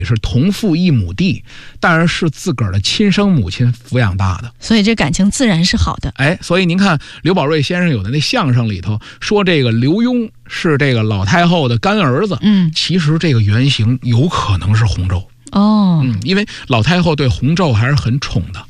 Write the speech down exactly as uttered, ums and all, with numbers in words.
是同父异母弟，但是是自个儿的亲生母亲抚养大的， 所以这感情自然是好的。 哎，所以您看刘宝瑞先生有的那相声里头说这个刘墉是这个老太后的干儿子， 嗯， 其实这个原型有可能是洪昼。 哦， 嗯，因为老太后对洪昼还是很宠的。